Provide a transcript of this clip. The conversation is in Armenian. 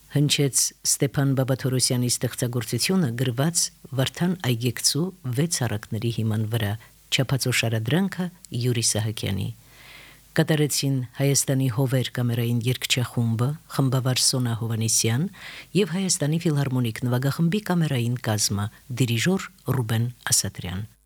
Հնչեց Ստեփան Բաբաթորոսյանի ստեղծագործությունը գրված Վարդան Այգեկցու 6 առակների հիման վրա, չափածո շարադրանքը Յուրի Սահակյանի։ Կատարեցին Հայաստանի Հովեր կամերային երգչախումբը, խմբավար Սոնա Հովանեսյան եւ Հայաստանի ֆիլհարմոնիկ նվագախմբի կամերային կազմը, դիրիժոր Ռուբեն Ասատրյան։